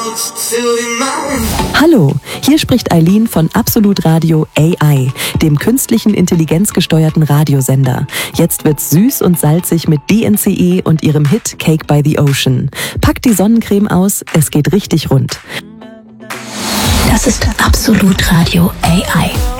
Hallo, hier spricht Eileen von Absolut Radio AI, dem künstlichen intelligenzgesteuerten Radiosender. Jetzt wird's süß und salzig mit DNCE und ihrem Hit Cake by the Ocean. Packt die Sonnencreme aus, es geht richtig rund. Das ist Absolut Radio AI.